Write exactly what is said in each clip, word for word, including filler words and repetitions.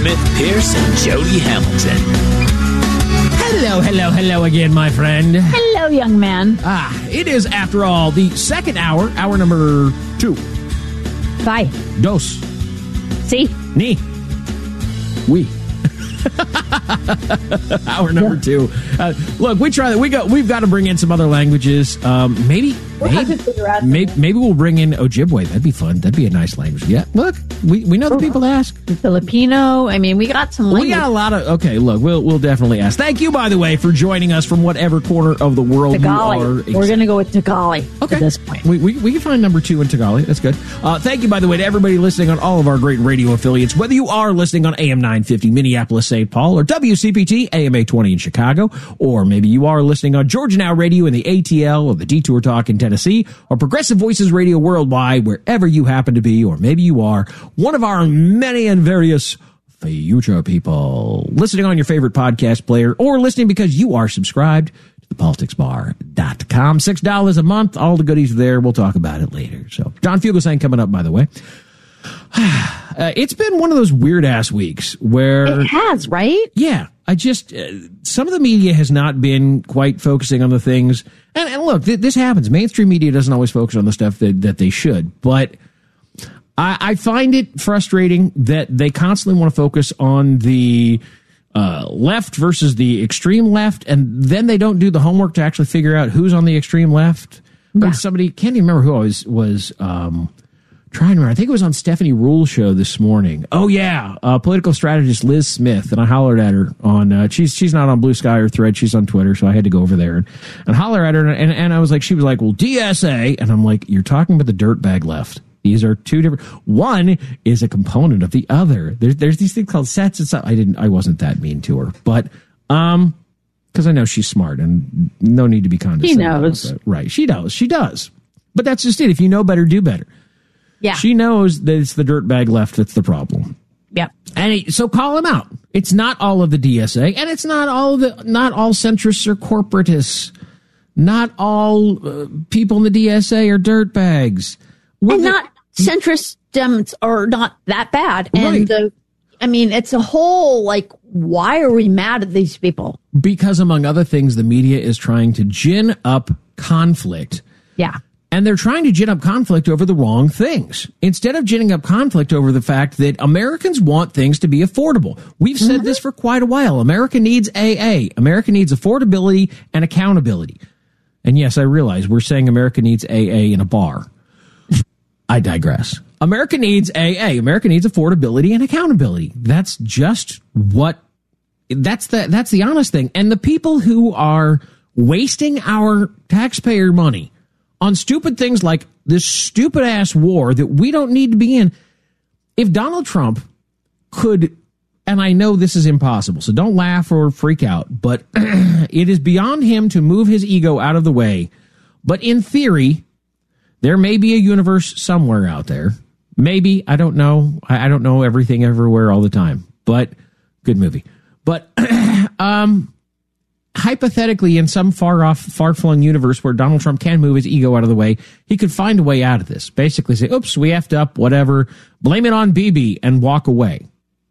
Smith, Pierce, and Jody Hamilton. Hello, hello, hello again, my friend. Hello, young man. Ah, it is, after all, the second hour, hour number two. Bye. Dos. Si. Ni. We. Hour number two. Uh, look, we try that. We got. We've got to bring in some other languages. Um, maybe. We'll maybe, have to figure out maybe, maybe we'll bring in Ojibwe. That'd be fun. That'd be a nice language. Yeah. Look, we, we know the people ask. Filipino. I mean, we got some language. We got a lot of. Okay, look, we'll we'll definitely ask. Thank you, by the way, for joining us from whatever corner of the world Tagali. you are. We're going to go with Tagali okay. at this point. We, we we can find number two in Tagali. That's good. Uh, thank you, by the way, to everybody listening on all of our great radio affiliates. Whether you are listening on A M nine fifty Minneapolis, Saint Paul, or W C P T A M eight twenty in Chicago, or maybe you are listening on Georgia Now Radio in the A T L or the Detour Talk in Tennessee, or Progressive Voices Radio worldwide, wherever you happen to be, or maybe you are one of our many and various future people listening on your favorite podcast player, or listening because you are subscribed to the politics bar dot com. six dollars a month, all the goodies there. We'll talk about it later. So, John Fugelsang coming up, by the way. Uh, it's been one of those weird ass weeks where it has, right? Yeah, I just uh, some of the media has not been quite focusing on the things. And, and look, th- this happens. Mainstream media doesn't always focus on the stuff that, that they should. But I, I find it frustrating that they constantly want to focus on the uh, left versus the extreme left, and then they don't do the homework to actually figure out who's on the extreme left. Yeah. Somebody can't even remember who I was was. Um, Trying to remember. I think it was on Stephanie Rule's show this morning. Oh yeah, uh, political strategist Liz Smith, and I hollered at her on. Uh, she's she's not on Blue Sky or Thread. She's on Twitter, so I had to go over there and, and holler at her. And, and I was like, she was like, "Well, D S A," and I'm like, "You're talking about the dirtbag left. These are two different. One is a component of the other. There's there's these things called sets and stuff. I didn't. I wasn't that mean to her, but um, because I know she's smart and no need to be condescending. She knows, right? She knows. She does. But that's just it. If you know better, do better. Yeah. She knows that it's the dirtbag left that's the problem. Yep. And he, so call him out. It's not all of the D S A, and it's not all of the not all centrists or corporatists. Not all uh, people in the D S A are dirtbags. And the, not centrist Dems are not that bad. And right. the, I mean, it's a whole like, why are we mad at these people? Because among other things, the media is trying to gin up conflict. Yeah. And they're trying to gin up conflict over the wrong things. Instead of ginning up conflict over the fact that Americans want things to be affordable. We've said mm-hmm. this for quite a while. America needs A A. America needs affordability and accountability. And yes, I realize we're saying America needs A A in a bar. I digress. America needs A A. America needs affordability and accountability. That's just what, that's the, that's the honest thing. And the people who are wasting our taxpayer money on stupid things like this stupid ass war that we don't need to be in. If Donald Trump could, and I know this is impossible, so don't laugh or freak out, but it is beyond him to move his ego out of the way. But in theory, there may be a universe somewhere out there. Maybe, I don't know. I don't know everything everywhere all the time, but good movie. But, um, hypothetically, in some far-off, far-flung universe where Donald Trump can move his ego out of the way, he could find a way out of this. Basically say, oops, we effed up, whatever. Blame it on Bibi and walk away.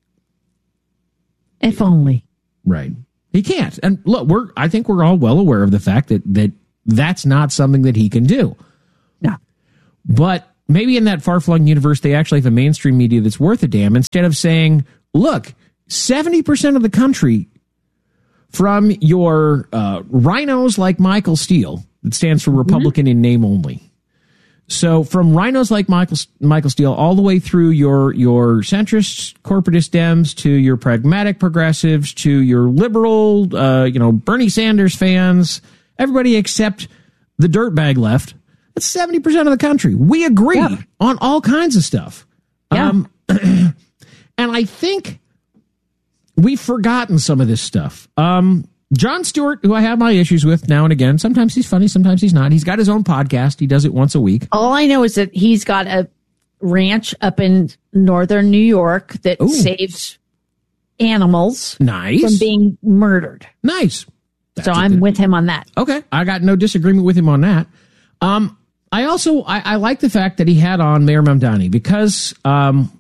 If only. Right. He can't. And look, we're, I think we're all well aware of the fact that, that that's not something that he can do. No. But maybe in that far-flung universe, they actually have a mainstream media that's worth a damn, instead of saying, look, seventy percent of the country, from your uh, rhinos like Michael Steele, that stands for Republican mm-hmm. in name only. So from rhinos like Michael Michael Steele all the way through your your centrist corporatist Dems to your pragmatic progressives to your liberal, uh, you know, Bernie Sanders fans, everybody except the dirtbag left. That's seventy percent of the country. We agree yeah. on all kinds of stuff. Yeah. Um, and I think we've forgotten some of this stuff. Um, Jon Stewart, who I have my issues with now and again. Sometimes he's funny, sometimes he's not. He's got his own podcast. He does it once a week. All I know is that he's got a ranch up in northern New York that Ooh. saves animals nice. from being murdered. Nice. That's so I'm good. with him on that. Okay. I got no disagreement with him on that. Um, I also, I, I like the fact that he had on Mayor Mamdani because, um,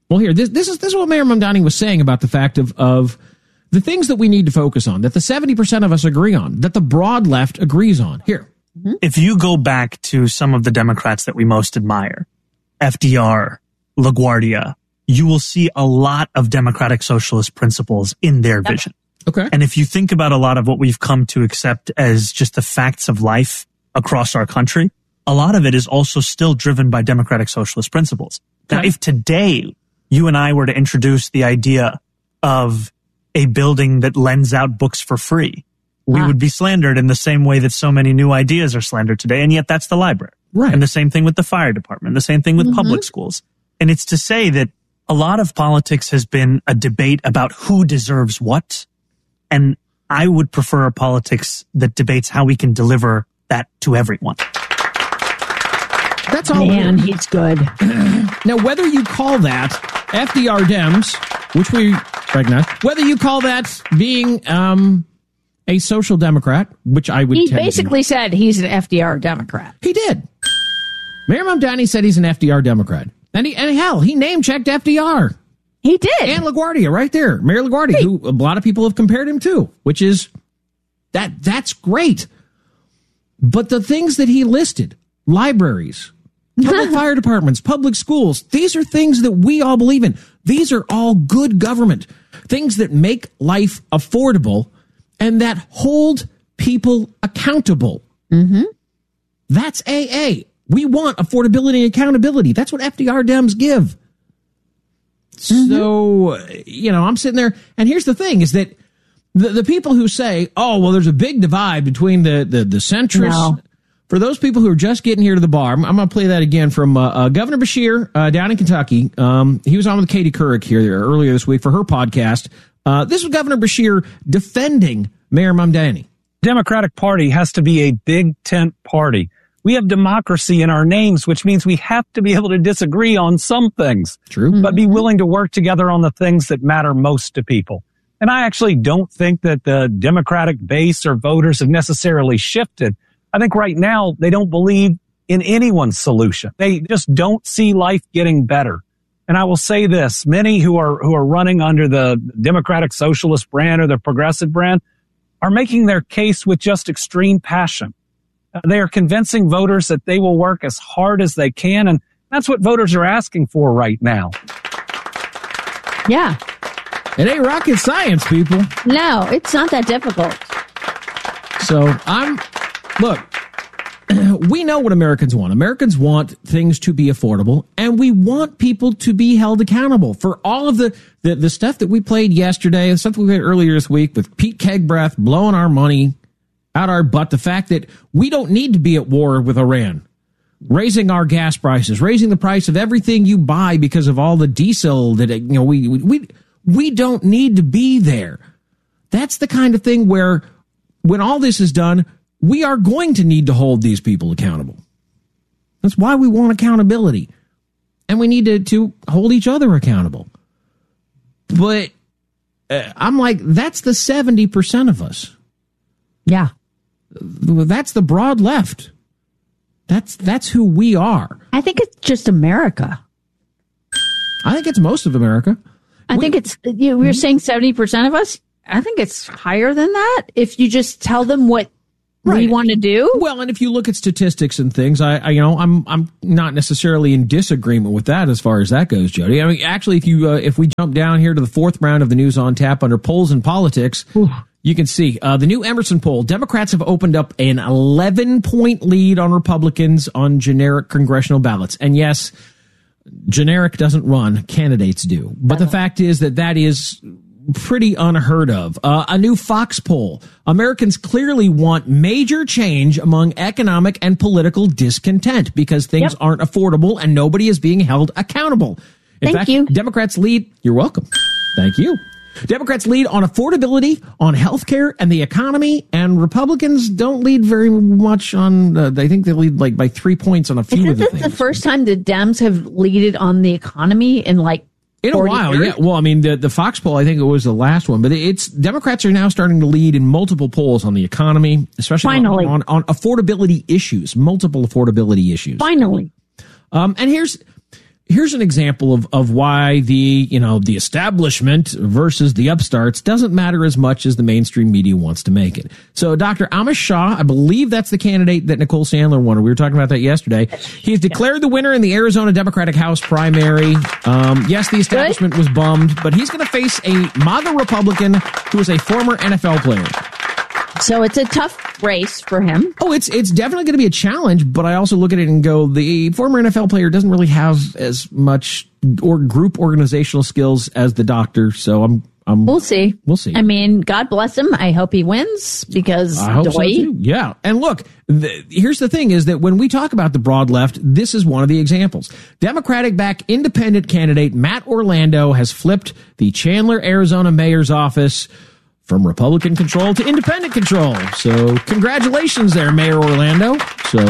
Well, here, this, this is this is what Mayor Mamdani was saying about the fact of, of the things that we need to focus on, that the seventy percent of us agree on, that the broad left agrees on. Here. If you go back to some of the Democrats that we most admire, F D R, LaGuardia, you will see a lot of democratic socialist principles in their vision. Okay. And if you think about a lot of what we've come to accept as just the facts of life across our country, a lot of it is also still driven by democratic socialist principles. Okay. Now, if today you and I were to introduce the idea of a building that lends out books for free, we ah. would be slandered in the same way that so many new ideas are slandered today. And yet that's the library. Right. And the same thing with the fire department, the same thing with mm-hmm. public schools. And it's to say that a lot of politics has been a debate about who deserves what. And I would prefer a politics that debates how we can deliver that to everyone. That's all. Man, he's good. Now, whether you call that F D R Dems, which we recognize, whether you call that being um, a social democrat, which I would He tend basically to, said he's an F D R Democrat. He did. Mayor Mamdani said he's an F D R Democrat. And, he, and hell, he name-checked F D R. He did. And LaGuardia right there. Mayor LaGuardia, hey. who a lot of people have compared him to, which is, that that's great. But the things that he listed, libraries, public fire departments, public schools, these are things that we all believe in. These are all good government. Things that make life affordable and that hold people accountable. Mm-hmm. That's A A. We want affordability and accountability. That's what F D R Dems give. Mm-hmm. So, you know, I'm sitting there, and here's the thing, is that the, the people who say, oh, well, there's a big divide between the, the, the centrists. No. For those people who are just getting here to the bar, I'm, I'm going to play that again from uh, uh, Governor Beshear uh, down in Kentucky. Um, he was on with Katie Couric here earlier this week for her podcast. Uh, this was Governor Beshear defending Mayor Mamdani. Democratic Party has to be a big tent party. We have democracy in our names, which means we have to be able to disagree on some things. True. But be willing to work together on the things that matter most to people. And I actually don't think that the Democratic base or voters have necessarily shifted. I think right now they don't believe in anyone's solution. They just don't see life getting better. And I will say this, many who are who are running under the Democratic Socialist brand or the Progressive brand are making their case with just extreme passion. Uh, they are convincing voters that they will work as hard as they can, and that's what voters are asking for right now. Yeah. It ain't rocket science, people. No, it's not that difficult. So I'm, look, we know what Americans want. Americans want things to be affordable, and we want people to be held accountable for all of the, the, the stuff that we played yesterday, the stuff we played earlier this week with Pete Kegbreath blowing our money out our butt. The fact that we don't need to be at war with Iran, raising our gas prices, raising the price of everything you buy because of all the diesel that, you know, we, we, we don't need to be there. That's the kind of thing where when all this is done, we are going to need to hold these people accountable. That's why we want accountability. And we need to, to hold each other accountable. But uh, I'm like, that's the seventy percent of us. Yeah. That's the broad left. That's that's who we are. I think it's just America. I think it's most of America. I we, think it's, you know, we were saying seventy percent of us. I think it's higher than that. If you just tell them what right. we want to do. Well, and if you look at statistics and things, I, I you know, I'm I'm not necessarily in disagreement with that as far as that goes, Jody. I mean, actually, if you uh, if we jump down here to the fourth round of the News on Tap under polls and politics. Ooh. You can see uh, the new Emerson poll. Democrats have opened up an eleven point lead on Republicans on generic congressional ballots. And yes, generic doesn't run. Candidates do. But the fact is that that is pretty unheard of. Uh, a new Fox poll. Americans clearly want major change among economic and political discontent because things yep. aren't affordable and nobody is being held accountable. In Thank fact, you. Democrats lead. You're welcome. Thank you. Democrats lead on affordability, on health care, and the economy, and Republicans don't lead very much on, uh, I think they lead like by three points on a few Isn't of the this things. The first time the Dems have leaded on the economy in like In a while, years? yeah. Well, I mean, the, the Fox poll, I think it was the last one, but it's Democrats are now starting to lead in multiple polls on the economy, especially Finally. on, on, on affordability issues, multiple affordability issues. Finally. Um, and here's... here's an example of, of why the, you know, the establishment versus the upstarts doesn't matter as much as the mainstream media wants to make it. So Doctor Amish Shah, I believe that's the candidate that Nicole Sandler won. We were talking about that yesterday. He's declared the winner in the Arizona Democratic House primary. Um, yes, the establishment was bummed, but he's going to face a MAGA Republican who is a former N F L player. So it's a tough race for him. Oh, it's it's definitely going to be a challenge, but I also look at it and go, the former N F L player doesn't really have as much or group organizational skills as the doctor, so I'm I'm We'll see. We'll see. I mean, God bless him. I hope he wins because I hope so too. Yeah. And look, the, here's the thing is that when we talk about the broad left, this is one of the examples. Democratic-backed independent candidate Matt Orlando has flipped the Chandler, Arizona mayor's office from Republican control to independent control. So congratulations there, Mayor Orlando. So,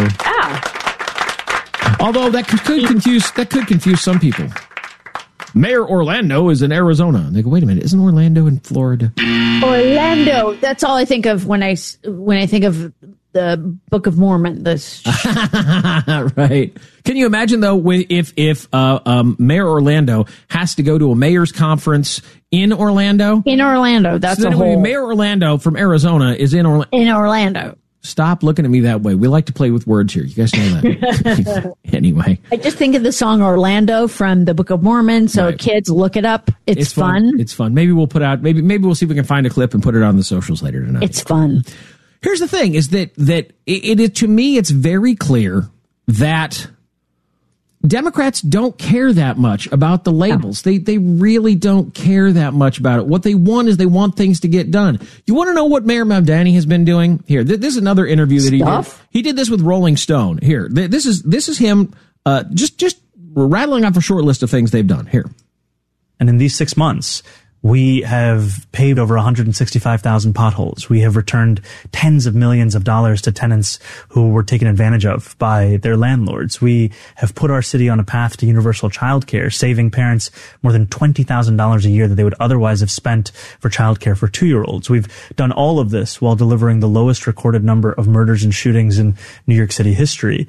yeah. Although that could, could confuse that could confuse some people. Mayor Orlando is in Arizona. They go, wait a minute, isn't Orlando in Florida? Orlando. That's all I think of when I when I think of the Book of Mormon. This right. Can you imagine though, if if uh, um, Mayor Orlando has to go to a mayor's conference in Orlando? In Orlando, that's so a whole. Mayor Orlando from Arizona is in Orlando. In Orlando. Stop looking at me that way. We like to play with words here. You guys know that. Anyway. I just think of the song Orlando from the Book of Mormon. So right. Kids, look it up. It's, it's fun. fun. It's fun. Maybe we'll put out, maybe, maybe we'll see if we can find a clip and put it on the socials later tonight. It's fun. Here's the thing is that, that it, it, to me, it's very clear that Democrats don't care that much about the labels. No. They they really don't care that much about it. What they want is they want things to get done. You want to know what Mayor Mamdani has been doing? Here, th- this is another interview that Stuff? he did. He did this with Rolling Stone. Here, th- this is this is him uh, just just rattling off a short list of things they've done. Here, and in these six months, we have paved over one hundred sixty-five thousand potholes. We have returned tens of millions of dollars to tenants who were taken advantage of by their landlords. We have put our city on a path to universal childcare, saving parents more than twenty thousand dollars a year that they would otherwise have spent for childcare for two-year-olds. We've done all of this while delivering the lowest recorded number of murders and shootings in New York City history.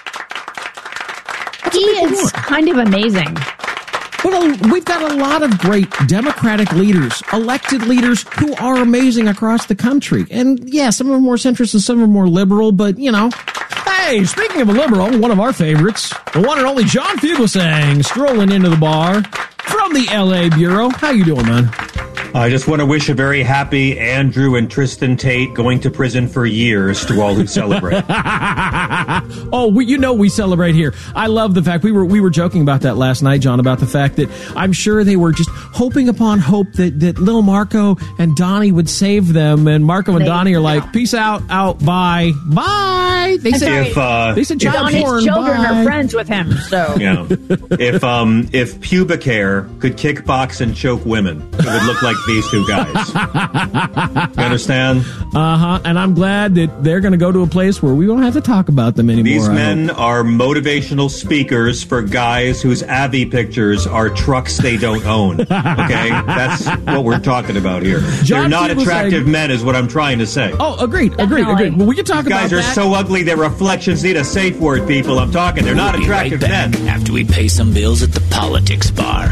He is kind of amazing. But we've got a lot of great Democratic leaders, elected leaders who are amazing across the country. And yeah, some of them are more centrist and some are more liberal, but you know. Hey, speaking of a liberal, one of our favorites, the one and only John Fugelsang, strolling into the bar from the L A Bureau. How you doing, man? I just want to wish a very happy Andrew and Tristan Tate going to prison for years to all who celebrate. Oh, we, you know we celebrate here. I love the fact we were we were joking about that last night, John, about the fact that I'm sure they were just hoping upon hope that, that little Marco and Donnie would save them, and Marco and they, Donnie are like, peace out, out, bye, bye. They said, if, uh, they said Donnie's porn, children bye. are friends with him, so. Yeah. If um if pubic hair could kickbox and choke women, it would look like these two guys. You understand? Uh-huh. And I'm glad that they're going to go to a place where we won't have to talk about them anymore. These men are motivational speakers for guys whose Avi pictures are trucks they don't own. Okay? That's what we're talking about here. John they're not Fugelsang, attractive men is what I'm trying to say. Oh, agreed, agreed, agreed. Well, we can talk These about guys that. are so ugly, their reflections need a safe word, people. I'm talking. They're not we'll attractive be right back men. After we pay some bills at the politics bar.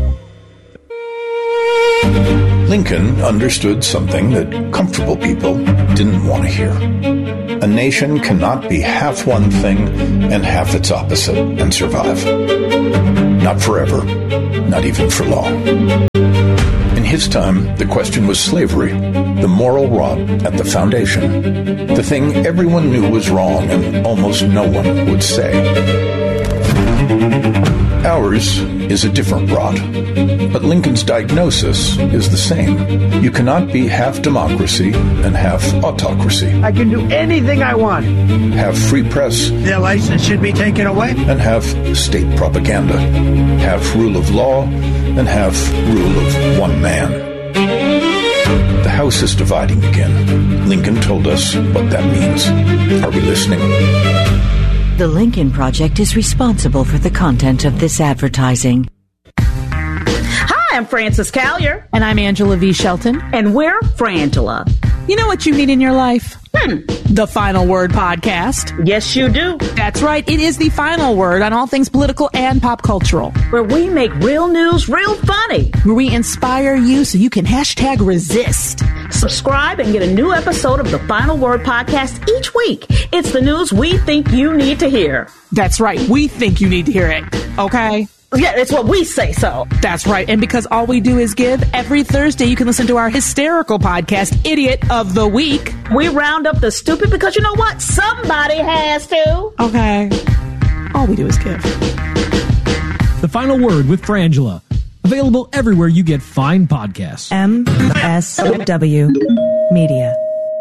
Lincoln understood something that comfortable people didn't want to hear. A nation cannot be half one thing and half its opposite and survive. Not forever, not even for long. In his time, the question was slavery, the moral rod at the foundation, the thing everyone knew was wrong and almost no one would say. Ours is a different rod, but Lincoln's diagnosis is the same. You cannot be half democracy and half autocracy. I can do anything I want. Have free press. Their license should be taken away. And have state propaganda. Have rule of law and have rule of one man. The House is dividing again. Lincoln told us what that means. Are we listening? The Lincoln Project is responsible for the content of this advertising. Hi, I'm Frances Callier. And I'm Angela V. Shelton. And we're Frangela. You know what you need in your life? Hmm. The Final Word Podcast. Yes, you do. That's right. It is the final word on all things political and pop cultural. Where we make real news real funny. Where we inspire you so you can hashtag resist. Subscribe and get a new episode of the Final Word Podcast each week. It's the news we think you need to hear. That's right. We think you need to hear it. Okay? Yeah, it's what we say so. That's right. And because all we do is give, every Thursday you can listen to our hysterical podcast, Idiot of the Week. We round up the stupid because you know what? Somebody has to. Okay. All we do is give. The Final Word with Frangela. Available everywhere you get fine podcasts. M S W Media.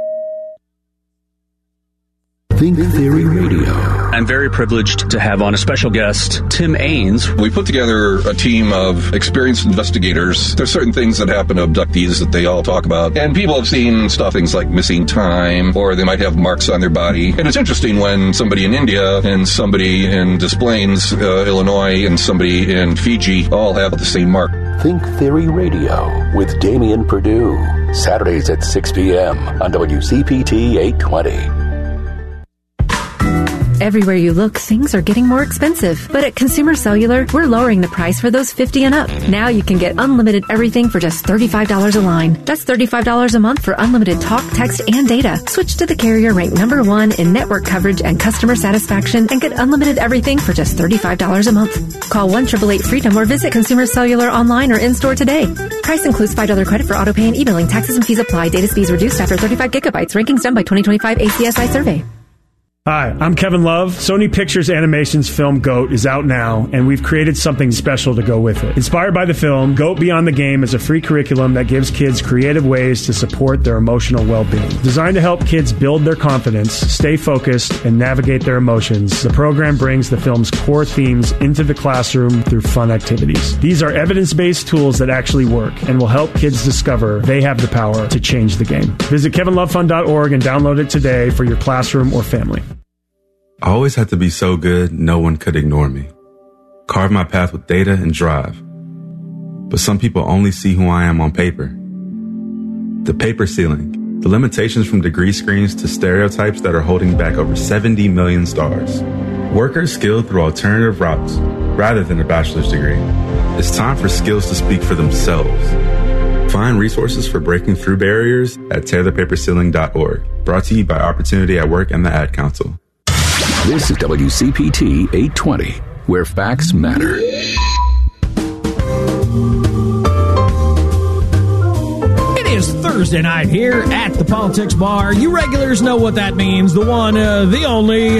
Think Theory Radio. I'm very privileged to have on a special guest, Tim Ains. We put together a team of experienced investigators. There's certain things that happen to abductees that they all talk about. And people have seen stuff, things like missing time, or they might have marks on their body. And it's interesting when somebody in India and somebody in Des Plaines, uh, Illinois, and somebody in Fiji all have the same mark. Think Theory Radio with Damian Perdue. Saturdays at six p.m. on W C P T eight twenty. Everywhere you look, things are getting more expensive. But at Consumer Cellular, we're lowering the price for those fifty and up. Now you can get unlimited everything for just thirty-five dollars a line. That's thirty-five dollars a month for unlimited talk, text, and data. Switch to the carrier ranked number one in network coverage and customer satisfaction and get unlimited everything for just thirty-five dollars a month. Call one eight eight eight freedom or visit Consumer Cellular online or in-store today. Price includes five dollars credit for auto pay and e-billing. Taxes and fees apply. Data speeds reduced after thirty-five gigabytes. Rankings done by twenty twenty-five A C S I survey. Hi, I'm Kevin Love. Sony Pictures Animation's film GOAT is out now, and we've created something special to go with it. Inspired by the film, GOAT Beyond the Game is a free curriculum that gives kids creative ways to support their emotional well-being. Designed to help kids build their confidence, stay focused, and navigate their emotions, the program brings the film's core themes into the classroom through fun activities. These are evidence-based tools that actually work and will help kids discover they have the power to change the game. Visit kevin love fund dot org and download it today for your classroom or family. I always had to be so good, no one could ignore me. Carve my path with data and drive. But some people only see who I am on paper. The paper ceiling, the limitations from degree screens to stereotypes that are holding back over seventy million stars. Workers skilled through alternative routes, rather than a bachelor's degree. It's time for skills to speak for themselves. Find resources for breaking through barriers at tear the paper ceiling dot org. Brought to you by Opportunity at Work and the Ad Council. This is W C P T eight twenty, where facts matter. It is Thursday night here at the Politics Bar. You regulars know what that means. The one, uh, the only,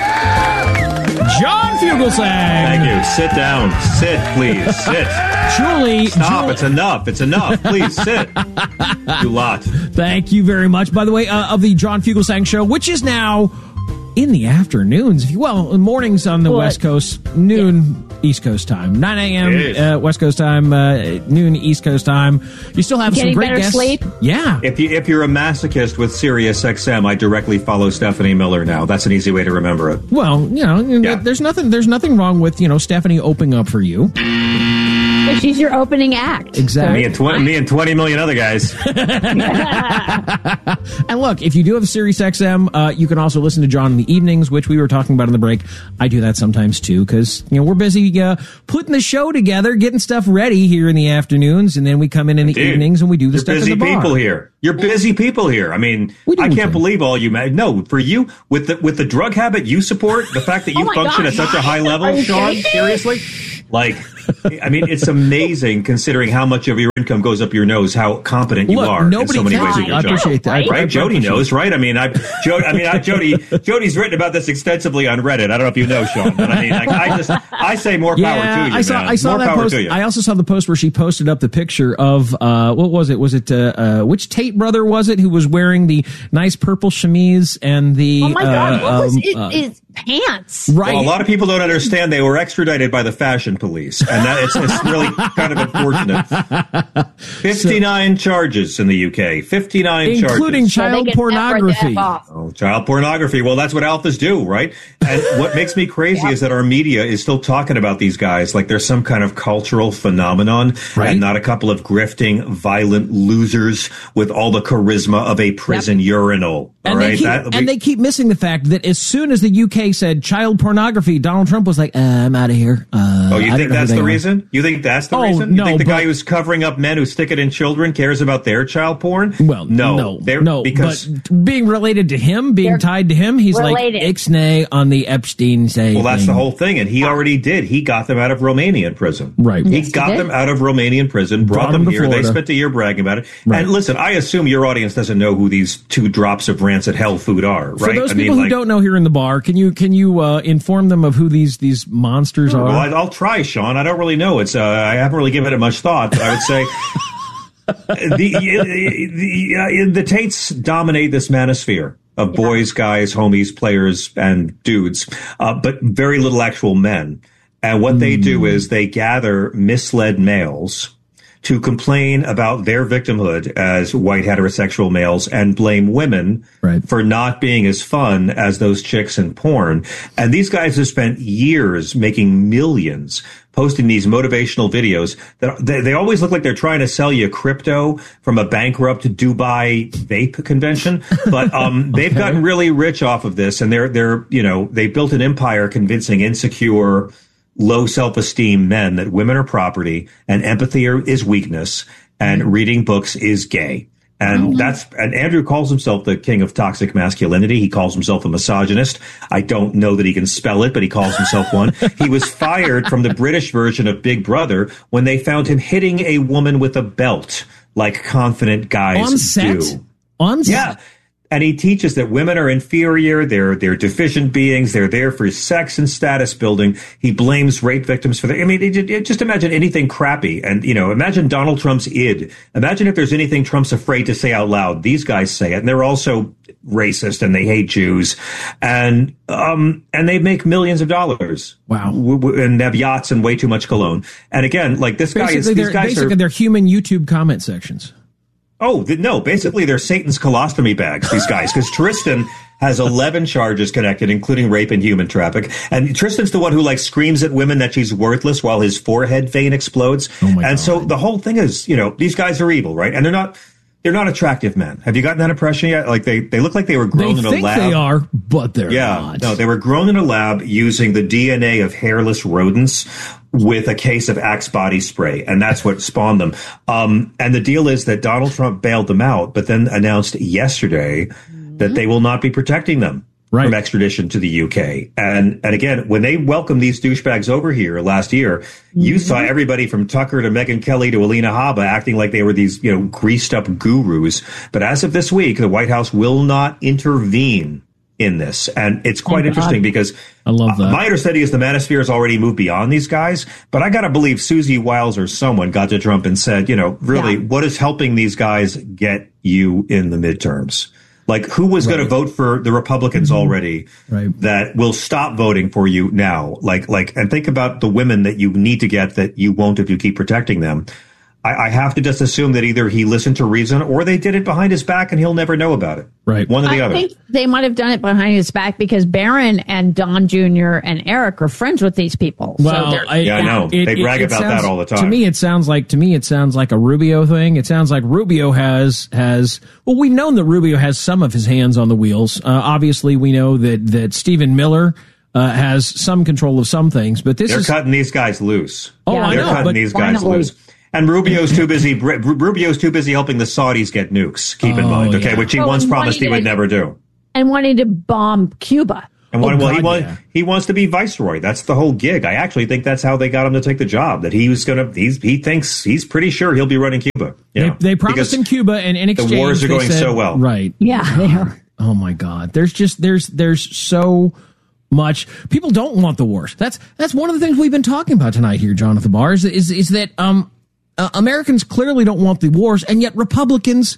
John Fugelsang. Thank you. Sit down. Sit, please. Sit. Julie. Stop. Julie. It's enough. It's enough. Please sit. You lot. Thank you very much. By the way, uh, of the John Fugelsang Show, which is now in the afternoons, if you well, mornings on the What? West Coast, noon yeah. East Coast time, nine a.m. Uh, West Coast time, uh, noon East Coast time. You still have Getting some great better guests. sleep? Yeah. If you if you're a masochist with Sirius X M, I directly follow Stephanie Miller now. That's an easy way to remember it. Well, you know, Yeah. there's nothing there's nothing wrong with, you know, Stephanie opening up for you. But she's your opening act. Exactly. Me and twenty me and twenty million other guys. And look, if you do have Sirius X M, uh, you can also listen to John in the evenings, which we were talking about in the break. I do that sometimes too, because you know we're busy uh, putting the show together, getting stuff ready here in the afternoons, and then we come in in the Dude, evenings and we do the You're stuff busy in the bar. people here. You're busy people here. I mean, I can't believe all you. Ma- no, for you with the with the drug habit you support, the fact that you Oh my function gosh. at such a high Are level, you Sean. kidding me? Seriously, like. I mean, it's amazing considering how much of your income goes up your nose, how competent you Look, are nobody in so many thinks ways. it. I appreciate that. Right? I- I Jody appreciate knows, it. right? I mean, I, Jody, I mean, I, Jody, Jody's written about this extensively on Reddit. I don't know if you know, Sean, but I mean, like, I just, I say more power Yeah, to you, I saw. man. I saw more that power post. to you. I also saw the post where she posted up the picture of uh, what was it? Was it uh, uh, which Tate brother was it who was wearing the nice purple chemise and the? Oh my God, uh, what was um, it? uh, Is- pants. Right. Well, a lot of people don't understand they were extradited by the fashion police, and that it's, it's really kind of unfortunate. fifty-nine so, charges in the U K. fifty-nine including charges. Including child pornography. Oh, child pornography. Well, that's what alphas do, right? And what makes me crazy yeah. is that our media is still talking about these guys like they're some kind of cultural phenomenon, right? And not a couple of grifting, violent losers with all the charisma of a prison yep. urinal. And, all they right? keep, that, we, and they keep missing the fact that as soon as the U K said child pornography, Donald Trump was like, uh, I'm out of here. Uh, oh, you I think that's the are. reason? You think that's the oh, reason? You no, think the but, guy who's covering up men who stick it in children cares about their child porn? Well, no. No, they're, no because but being related to him, being tied to him, he's related. like ixnay on the Epstein say. Well, that's thing. the whole thing, and he already did. He got them out of Romanian prison. Right. He yes, got he them out of Romanian prison, brought, brought them, them here. Florida. They spent a year bragging about it. Right. And listen, I assume your audience doesn't know who these two drops of rancid hell food are, right? For those I people mean, who like, don't know here in the bar, can you can you uh, inform them of who these these monsters are? Well, I'll try, Sean. I don't really know. It's uh, I haven't really given it much thought, but I would say the the, uh, the Tates dominate this manosphere of boys, guys, homies, players, and dudes, uh, but very little actual men. And what mm. they do is they gather misled males to complain about their victimhood as white heterosexual males and blame women right. for not being as fun as those chicks in porn. And these guys have spent years making millions posting these motivational videos that they, they always look like they're trying to sell you crypto from a bankrupt Dubai vape convention. But um, they've okay. gotten really rich off of this, and they're they're you know they built an empire convincing insecure, low self-esteem men that women are property and empathy are, is weakness and reading books is gay. And oh. that's, and Andrew calls himself the king of toxic masculinity. He calls himself a misogynist. I don't know that he can spell it, but he calls himself one. He was fired from the British version of Big Brother when they found him hitting a woman with a belt like confident guys On set? do. On set? Yeah. And he teaches that women are inferior, they're they're deficient beings, they're there for sex and status building. He blames rape victims for that. I mean, it, it, just imagine anything crappy. And, you know, imagine Donald Trump's id. Imagine if there's anything Trump's afraid to say out loud. These guys say it, and they're also racist, and they hate Jews. And um and they make millions of dollars. Wow. W- w- and have yachts and way too much cologne. And again, like this basically guy is, these guys basically are... they're human YouTube comment sections. Oh, no, basically they're Satan's colostomy bags, these guys, because Tristan has eleven charges connected, including rape and human traffic. And Tristan's the one who, like, screams at women that she's worthless while his forehead vein explodes. Oh my and God. So the whole thing is, you know, these guys are evil, right? And they're not... They're not attractive men. Have you gotten that impression yet? Like they, they look like they were grown they in a think lab. They are, but they're yeah, not. No, they were grown in a lab using the D N A of hairless rodents with a case of Axe body spray, and that's what spawned them. Um, and the deal is that Donald Trump bailed them out, but then announced yesterday mm-hmm. that they will not be protecting them. Right. From extradition to the U K. And and again, when they welcomed these douchebags over here last year, mm-hmm. you saw everybody from Tucker to Megyn Kelly to Alina Habba acting like they were these, you know, greased up gurus. But as of this week, the White House will not intervene in this. And it's quite oh, interesting because I love that. Uh, my understanding is the manosphere has already moved beyond these guys. But I got to believe Susie Wiles or someone got to Trump and said, you know, really, yeah. what is helping these guys get you in the midterms? Like, who was right. going to vote for the Republicans mm-hmm. already right. that will stop voting for you now? Like, like, and think about the women that you need to get that you won't if you keep protecting them. I, I have to just assume that either he listened to reason or they did it behind his back and he'll never know about it. Right. One or the I other. I think they might have done it behind his back because Barron and Don Junior and Eric are friends with these people. Well, so I, yeah, I know. It, they it, brag it about sounds, that all the time. To me, it sounds like to me it sounds like a Rubio thing. It sounds like Rubio has has well, we've known that Rubio has some of his hands on the wheels. Uh, obviously, we know that that Stephen Miller uh, has some control of some things, but this They're is cutting these guys loose. Oh, yeah, I They're know, cutting but these guys finally. loose. And Rubio's too busy. Rubio's too busy helping the Saudis get nukes. Keep in oh, mind, okay, yeah. which he oh, once promised he would to, never do. And wanting to bomb Cuba. And what, oh, well, God, he, want, yeah. he wants to be viceroy. That's the whole gig. I actually think that's how they got him to take the job. That he was going to. He's he thinks he's pretty sure he'll be running Cuba. They, they promised him Cuba, and in exchange, the wars are going said, so well. Right? Yeah, they are. Oh my God! There's just there's there's so much. People don't want the wars. That's that's one of the things we've been talking about tonight here, Jonathan Barr. Is is, is that um uh, Americans clearly don't want the wars, and yet Republicans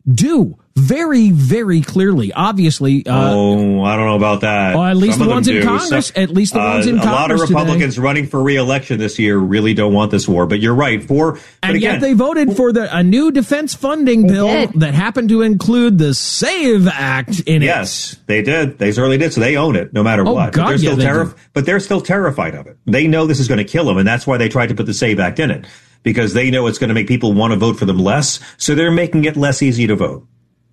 do very, very clearly. Obviously, uh, oh, I don't know about that. Well, at least Some the ones in do. Congress. Some, at least the uh, ones in a Congress. A lot of Republicans today. running for re-election this year really don't want this war. But you're right. For but and again, yet they voted for the a new defense funding bill did. that happened to include the SAVE Act in it. Yes, they did. They certainly did. So they own it, no matter Oh, what. God, but they're yeah, still they terri- do. But they're still terrified of it. They know this is going to kill them, and that's why they tried to put the SAVE Act in it, because they know it's going to make people want to vote for them less. So they're making it less easy to vote.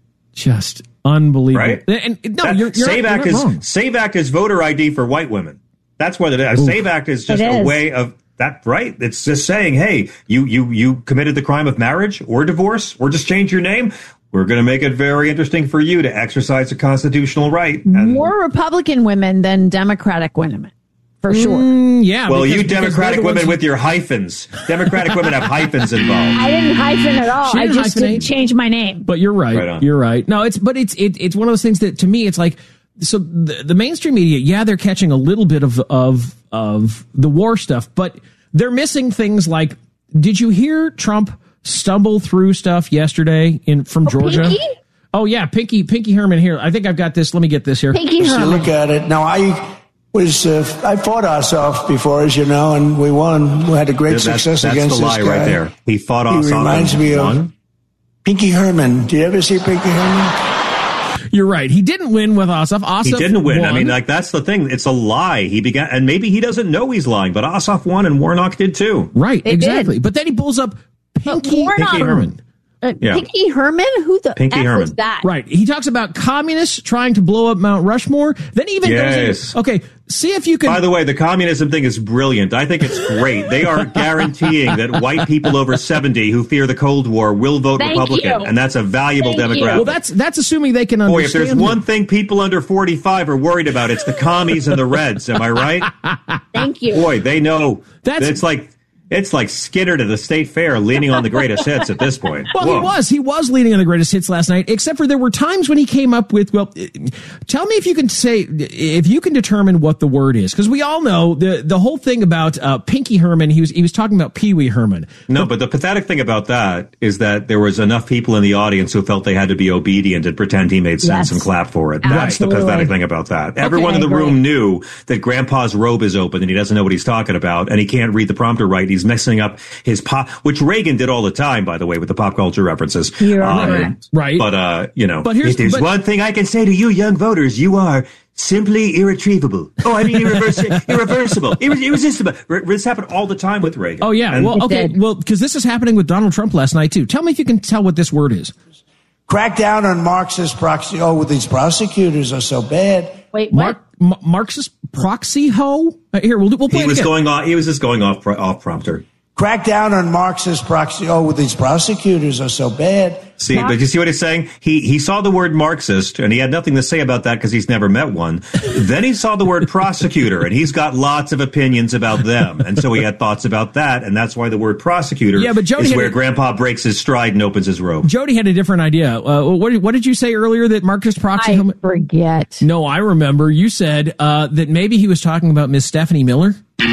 Just unbelievable. Right? And, and no, That you're, you're SAVE not, Act you're is not wrong. SAVE Act is voter I D for white women. That's what it is. Oof. SAVE Act is just It a is. way of that. Right? It's just saying, hey, you you you committed the crime of marriage or divorce, or just change your name. We're going to make it very interesting for you to exercise a constitutional right. And, More Republican women than Democratic women, for sure. Mm, yeah. well, because- you because they're Democratic the ones women who- with your hyphens. Democratic women have hyphens involved. I didn't hyphen at all. She I didn't just hyphenate. didn't change my name. But you're right. Right on. You're right. No, it's but it's it, it's one of those things that to me it's like so the, the mainstream media, yeah, they're catching a little bit of of of the war stuff, but they're missing things like, did you hear Trump stumble through stuff yesterday in from Oh, Georgia? Pinky? Oh yeah, Pinky Pinky Herman here. I think I've got this. Let me get this here. Pinky So Herman. look at it. Now, I was, uh, I fought Ossoff before, as you know, and we won. We had a great That's, success that's against the lie this guy. right there. He fought He Ossoff reminds and me of won. Pinky Herman. Did you ever see Pinky Herman? You're right. He didn't win with Ossoff. Ossoff He didn't win. won. I mean, like, that's the thing. It's a lie. He began, and maybe he doesn't know he's lying, but Ossoff won and Warnock did too. right, They exactly. did. But then he pulls up Pinky, Warnock- Pinky Herman. Uh, Yeah. Pinky Herman? Who the Pinky F Herman. was that? Right. He talks about communists trying to blow up Mount Rushmore. Then he even Yes. goes in, okay, see if you can. By the way, the communism thing is brilliant. I think it's great. They are guaranteeing that white people over seventy who fear the Cold War will vote Thank Republican, you. and that's a valuable Thank you. demographic. well, that's that's assuming they can understand. Boy, if there's it. one thing people under forty-five are worried about, it's the commies and the Reds. Am I right? Thank you. Boy, they know. That's- it's like it's like Skinner to the state fair, leaning on the greatest hits at this point. Well, Whoa. he was. He was leading on the greatest hits last night, except for there were times when he came up with, well, eh, tell me if you can say, if you can determine what the word is. Because we all know the the whole thing about uh, Pinky Herman, he was he was talking about Pee Wee Herman. No, but the pathetic thing about that is that there was enough people in the audience who felt they had to be obedient and pretend he made sense Yes. and clap for it. That's the Absolutely. pathetic thing about that. Everyone I in the agree. room knew that Grandpa's robe is open and he doesn't know what he's talking about and he can't read the prompter right. He's messing up his pop, which Reagan did all the time, by the way, with the pop culture references. You're Um, correct. Right. But, uh, you know, But here's- if there's but- one thing I can say to you young voters, you are simply irretrievable. Oh, I mean irreversi- irreversible, irre- irresistible. R- This happened all the time with Reagan. Oh yeah. And- well, okay. did. Well, because this is happening with Donald Trump last night too. Tell me if you can tell what this word is. Crack down on Marxist proxy. Oh, these prosecutors are so bad. Wait, Mark, what? M- Marxist proxy ho. Uh, here, we'll we'll play He it was again. going off. He was just going off off prompter. Crack down on Marxist proxy. Oh, these prosecutors are so bad. See, but you see what he's saying? He he saw the word Marxist and he had nothing to say about that because he's never met one. Then he saw the word prosecutor and he's got lots of opinions about them, and so he had thoughts about that, and that's why the word prosecutor Yeah, but Jody is had where a- Grandpa breaks his stride and opens his robe. Jody had a different idea. Uh, what, what did you say earlier that Marxist proxy? I forget. No, I remember. You said uh, that maybe he was talking about Miss Stephanie Miller.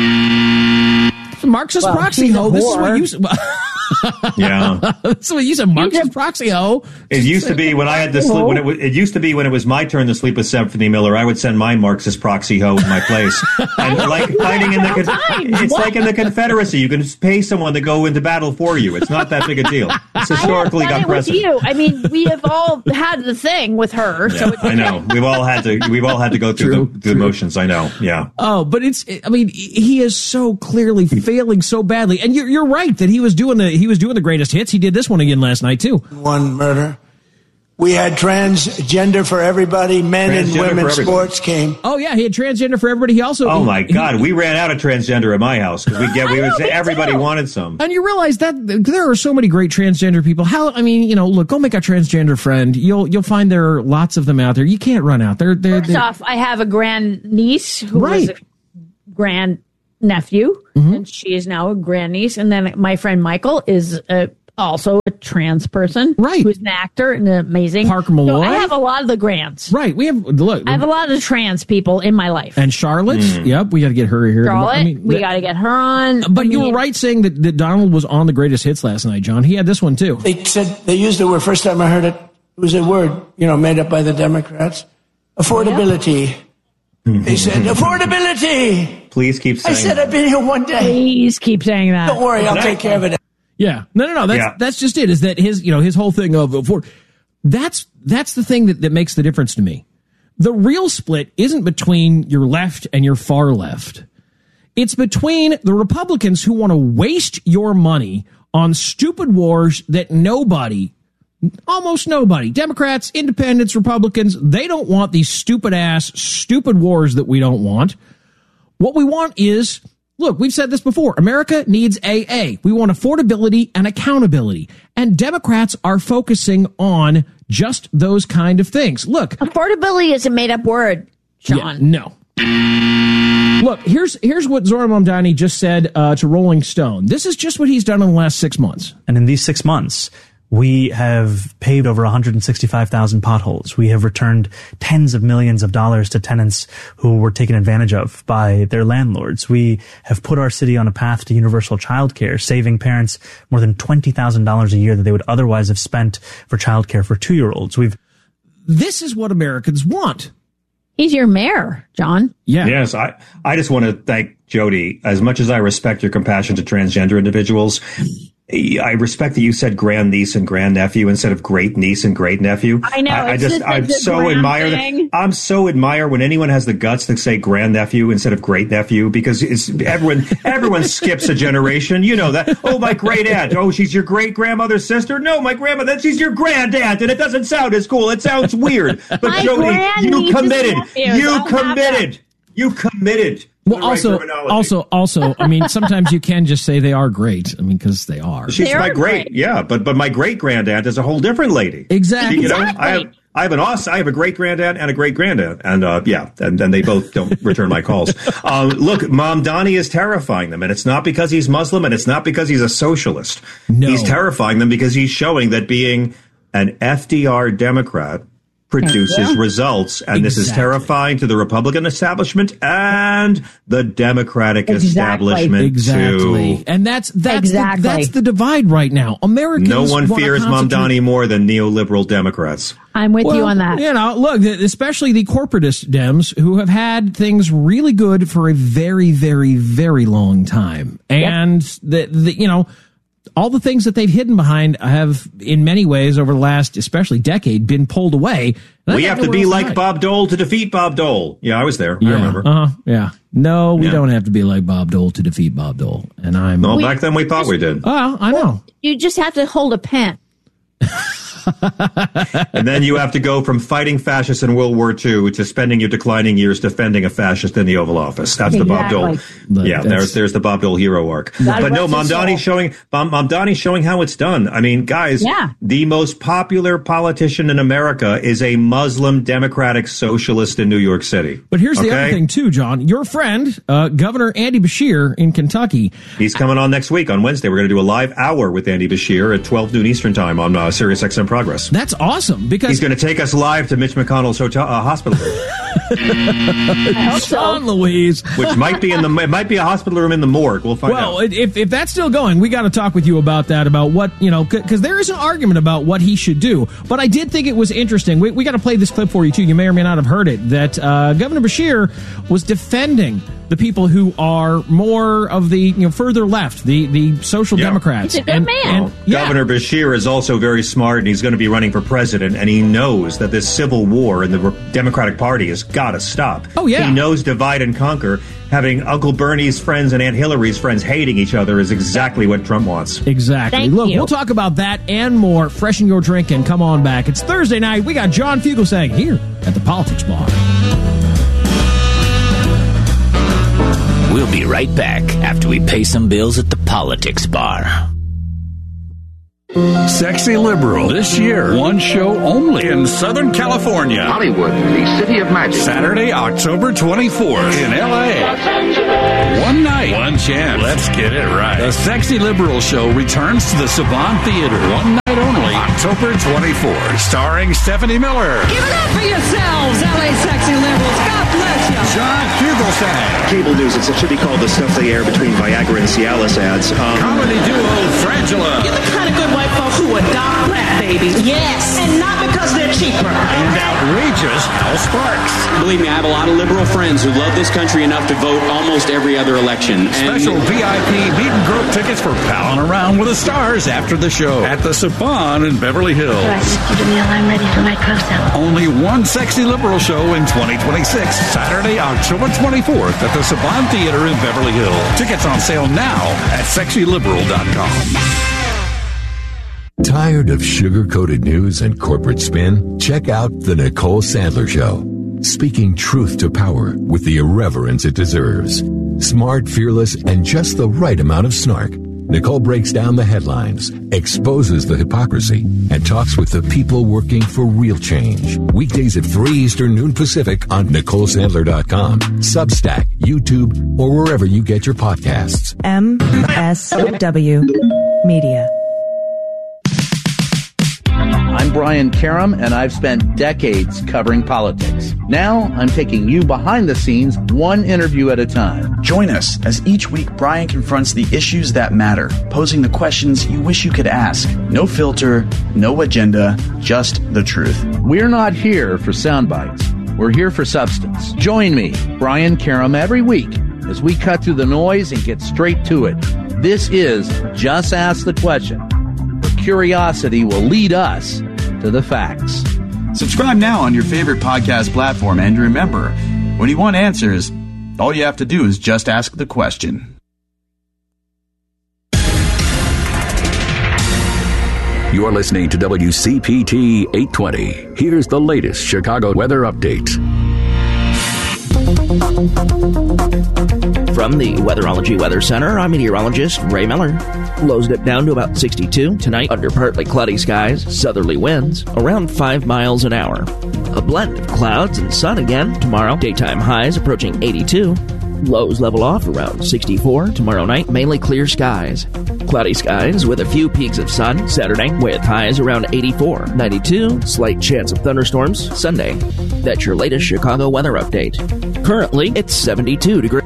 Marxist Well, proxy she's a ho. This is what whore. you said. Yeah. This is what you said. Marxist proxy ho. It used to be when I had to sleep. When it, was, it used to be when it was my turn to sleep with Stephanie Miller, I would send my Marxist proxy hoe in my place. And like fighting in the, con- it's What? like in the Confederacy. You can just pay someone to go into battle for you. It's not that big a deal. It's historically I have done got it with precedent. you. I mean, we have all had the thing with her. So it's I know. We've all had to. We've all had to go through True, the, the motions. I know. Yeah. Oh, but it's. I mean, he is so clearly failing so badly, and you're you're right that he was doing the he was doing the greatest hits. He did this one again last night too. One murder. We had transgender for everybody. Men and Transgender women for everybody. sports came. Oh yeah, he had transgender for everybody. He also. Oh my he- God, we ran out of transgender at my house because we get we I know, was me everybody too. wanted some. And you realize that there are so many great transgender people. How I mean, you know, look, go make a transgender friend. You'll you'll find there are lots of them out there. You can't run out. They're they're, First they're off, I have a grand niece who Right. was a grand nephew, Mm-hmm. and she is now a grand niece. And then my friend Michael is a, also a trans person, Right. Who's an actor and amazing. Parker Malloy. So I have a lot of the grands. right. We have look. I have a lot of the trans people in my life. and Charlotte. Yep, we got to get her here. Charlotte, I mean, we that- got to get her on. But I you were mean, right saying that, that Donald was on the greatest hits last night, John. He had this one too. They said they used the word first time I heard it. It was a word, you know, made up by the Democrats. Affordability. They said, affordability. Please keep saying I said, that. I've been here one day. Please keep saying that. Don't worry, I'll take care of it. Yeah. No, no, no. That's, Yeah. that's just it, is that his, you know, his whole thing of, of that's, that's the thing that, that makes the difference to me. The real split isn't between your left and your far left. It's between the Republicans who want to waste your money on stupid wars that nobody, almost nobody, Democrats, independents, Republicans, they don't want these stupid ass, stupid wars that we don't want. What we want is, look, we've said this before, America needs A A. We want affordability and accountability. And Democrats are focusing on just those kind of things. Look. Affordability is a made up word, John. Yeah, no. Look, here's here's what Zohran Mamdani just said uh, to Rolling Stone. This is just what he's done in the last six months. And in these six months, we have paved over one hundred sixty-five thousand potholes. We have returned tens of millions of dollars to tenants who were taken advantage of by their landlords. We have put our city on a path to universal childcare, saving parents more than twenty thousand dollars a year that they would otherwise have spent for childcare for two-year-olds. We've This is what Americans want. He's your mayor, John. Yeah. Yes, I, I just want to thank Jody. As much as I respect your compassion to transgender individuals, I respect that you said grandniece and grandnephew instead of great niece and great nephew. I know. I, I it's just, just I'm it's a so gram admire thing. that. I'm so admire when anyone has the guts to say grandnephew instead of great nephew, because it's everyone, everyone skips a generation. You know that. Oh, my great aunt. Oh, she's your great grandmother's sister. No, my grandmother. She's your grandaunt, and it doesn't sound as cool. It sounds weird. But My Jody, you grandniece's committed. nephews. You I'll have committed. You committed. Well, the right also, terminology. also, also, I mean, sometimes you can just say they are great. I mean, because they are. She's They're my great, great. yeah, but but my great grandaunt is a whole different lady. Exactly. You know, Exactly. I have I have an awesome, I have a great granddad and a great granddad, and uh, yeah, and, and they both don't return my calls. Um, look, Mamdani is terrifying them, and it's not because he's Muslim, and it's not because he's a socialist. No. He's terrifying them because he's showing that being an F D R Democrat produces Yeah. results, and this is Exactly. terrifying to the Republican establishment and the Democratic Exactly. establishment Exactly. too. And that's that's Exactly. the, that's the divide right now. Americans No one wanna fears concentrate- Mamdani more than neoliberal Democrats. I'm with Well, you on that. You know, look, especially the corporatist Dems who have had things really good for a very, very, very long time. And the, the you know, all the things that they've hidden behind have, in many ways, over the last, especially decade, been pulled away. And We I have got to nowhere be else like hide. Bob Dole to defeat Bob Dole. Yeah, I was there. Yeah, I remember. uh, yeah. No, we Yeah. don't have to be like Bob Dole to defeat Bob Dole. And I'm. Well, We- back then we thought we did. Oh, I know. You just have to hold a pen. And then you have to go from fighting fascists in World War Two to spending your declining years defending a fascist in the Oval Office. That's the Bob Dole. But Yeah, that's- there's there's the Bob Dole hero arc. God But no, rest his Mamdani soul. showing Mam- Mamdani showing how it's done. I mean, guys, Yeah. the most popular politician in America is a Muslim Democratic Socialist in New York City. But here's the Okay? other thing, too, John. Your friend, uh, Governor Andy Beshear in Kentucky. He's coming on next week on Wednesday. We're going to do a live hour with Andy Beshear at twelve noon Eastern time on uh, Sirius X M Progress. That's awesome because He's going to take us live to Mitch McConnell's hotel uh, hospital room, I hope so. John Louise. which might be in the it might be a hospital room in the morgue. We'll find Well, out. if if that's still going, we got to talk with you about that, about what, you know, because there is an argument about what he should do. But I did think it was interesting. We, we got to play this clip for you, too. You may or may not have heard it, that uh, Governor Beshear was defending the people who are more of the, you know, further left, the, the social Yeah. Democrats. He's a good and, man. and- yeah. Governor Beshear is also very smart, and he's going to be running for president. And he knows that this civil war in the Re- Democratic Party has got to stop. Oh, yeah. He knows divide and conquer. Having Uncle Bernie's friends and Aunt Hillary's friends hating each other is exactly what Trump wants. Exactly. Thank Look, you. we'll talk about that and more. Freshen your drink and come on back. It's Thursday night. We got John Fugelsang here at the Politics Bar. We'll be right back after we pay some bills at the Politics Bar. Sexy Liberal. This year, one show only in Southern California. Hollywood, the city of magic. Saturday, October twenty-fourth in L A. One night, one chance. Let's get it right. The Sexy Liberal show returns to the Savant Theater. One night only, October twenty-fourth. Starring Stephanie Miller. Give it up for yourselves, L A Sexy Liberals. God bless you. John Fugelsang. Cable news, it should be called the stuff they air between Viagra and Cialis ads. Um, Comedy duo Frangela. You're the kind of good white folks who adopt black babies. Yes. And not because outrageous Hal Sparks. Believe me, I have a lot of liberal friends who love this country enough to vote almost every other election. Special V I P meet and greet tickets for palling around with the stars after the show at the Saban in Beverly Hills. So I sent you the mail. I'm ready for my close-up. Only one sexy liberal show in twenty twenty-six, Saturday, October twenty-fourth at the Saban Theater in Beverly Hills. Tickets on sale now at sexy liberal dot com. Tired of sugar-coated news and corporate spin? Check out The Nicole Sandler Show. Speaking truth to power with the irreverence it deserves. Smart, fearless, and just the right amount of snark. Nicole breaks down the headlines, exposes the hypocrisy, and talks with the people working for real change. Weekdays at three Eastern, noon Pacific on Nicole Sandler dot com, Substack, YouTube, or wherever you get your podcasts. M S W Media. I'm Brian Karam, and I've spent decades covering politics. Now, I'm taking you behind the scenes, one interview at a time. Join us as each week Brian confronts the issues that matter, posing the questions you wish you could ask. No filter, no agenda, just the truth. We're not here for sound bites. We're here for substance. Join me, Brian Karam, every week as we cut through the noise and get straight to it. This is Just Ask the Question, where curiosity will lead us to the facts. Subscribe now on your favorite podcast platform, and remember, when you want answers, all you have to do is just ask the question. You're listening to W C P T eight twenty. Here's the latest Chicago weather update. From the Weatherology Weather Center, I'm meteorologist Ray Miller. Lows dip down to about sixty-two. Tonight, under partly cloudy skies, southerly winds, around five miles an hour. A blend of clouds and sun again tomorrow. Daytime highs approaching eighty-two. Lows level off around sixty-four. Tomorrow night, mainly clear skies. Cloudy skies with a few peaks of sun. Saturday, with highs around eighty-four. ninety-two, slight chance of thunderstorms. Sunday. That's your latest Chicago weather update. Currently, it's seventy-two degrees.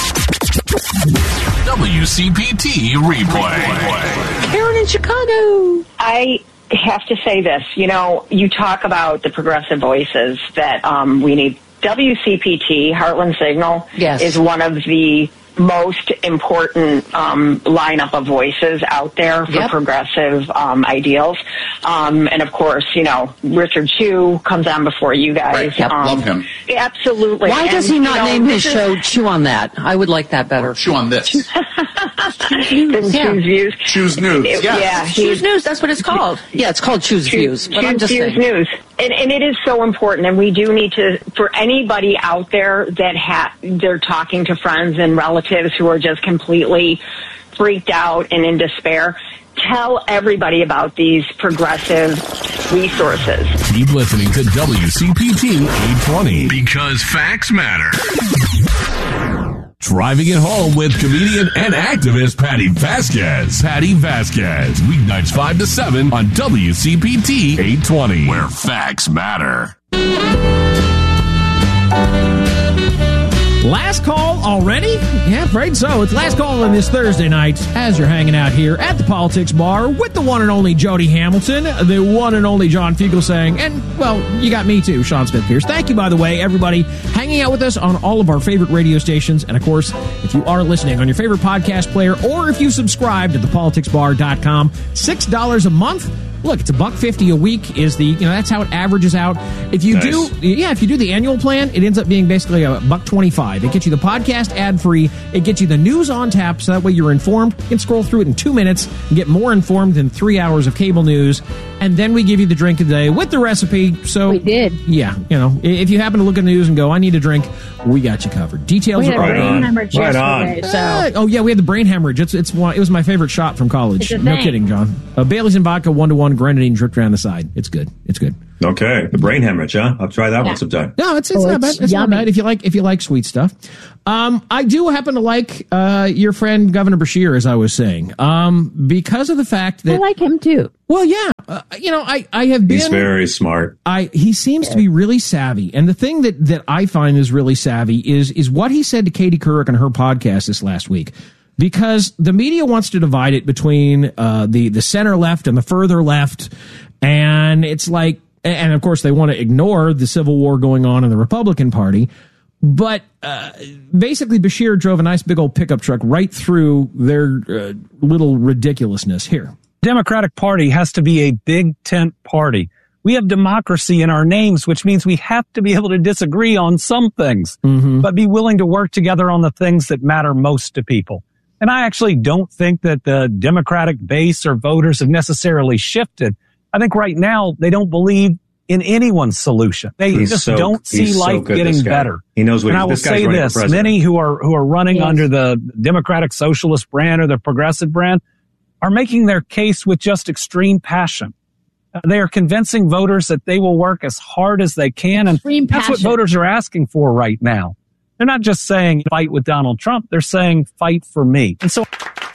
W C P T replay. Karen in Chicago. I have to say this. You know, you talk about the progressive voices that um, we need. W C P T, Heartland Signal, yes. is one of the most important um, lineup of voices out there for yep. progressive um, ideals. Um, and, of course, you know, Richard Chew comes on before you guys. Right. Yep. Um, Love him. Absolutely. Why and, does he not you know, name his is, show Chew on That? I would like that better. Or chew on This. Choose yeah. Views. Choose News. It, yes. Yeah. Choose News, that's what it's called. Yeah, it's called Choose, choose Views. But choose I'm just Views saying. News. And, and it is so important, and we do need to, for anybody out there that ha- they're talking to friends and relatives who are just completely freaked out and in despair, tell everybody about these progressive resources. Keep listening to W C P T eight twenty because facts matter. Driving it home with comedian and activist Patty Vasquez. Patty Vasquez, weeknights five to seven on W C P T eight twenty, where facts matter. Last call already? Yeah, afraid so. It's last call on this Thursday night as you're hanging out here at the Politics Bar with the one and only Jody Hamilton, the one and only John Fugelsang, and, well, you got me too, Sean Smith-Pierce. Thank you, by the way, everybody hanging out with us on all of our favorite radio stations. And, of course, if you are listening on your favorite podcast player or if you subscribe to the politics bar dot com, six dollars a month. Look, it's a buck fifty a week is the, you know, that's how it averages out. If you nice. do, yeah, if you do the annual plan, it ends up being basically a buck twenty-five. It gets you the podcast ad free. It gets you the news on tap, so that way you're informed. You can scroll through it in two minutes and get more informed than three hours of cable news. And then we give you the drink of the day with the recipe. So we did. Yeah, you know, if you happen to look at the news and go, I need a drink, we got you covered. Details we had are a brain on. hemorrhage Right yesterday, on. so. Uh, oh yeah, we had the brain hemorrhage. It's it's one. It was my favorite shot from college. It's a No thing. kidding, John. Uh, Bailey's and vodka, one to one, grenadine dripped around the side. It's good. It's good. Okay, the brain hemorrhage, huh? I'll try that yeah. one sometime. No, it's it's oh, not it's bad. It's yummy. not bad if you like if you like sweet stuff. Um, I do happen to like uh, your friend Governor Beshear, as I was saying, um, because of the fact that I like him too. Well, yeah, uh, you know, I I have been. He's very smart. I he seems yeah. to be really savvy, and the thing that that I find is really savvy is is what he said to Katie Couric on her podcast this last week. Because the media wants to divide it between uh, the the center left and the further left, and it's like, And of course, they want to ignore the civil war going on in the Republican Party. But uh, basically, Beshear drove a nice big old pickup truck right through their uh, little ridiculousness here. Democratic Party has to be a big tent party. We have democracy in our names, which means we have to be able to disagree on some things, mm-hmm. but be willing to work together on the things that matter most to people. And I actually don't think that the Democratic base or voters have necessarily shifted. I think right now they don't believe in anyone's solution. They he's just so, don't see life so good, getting better. He knows what and he's, I will this say this, many who are who are running yes. under the Democratic Socialist brand or the Progressive brand are making their case with just extreme passion. Uh, they are convincing voters that they will work as hard as they can, and extreme that's passion. What voters are asking for right now. They're not just saying fight with Donald Trump, they're saying fight for me. And so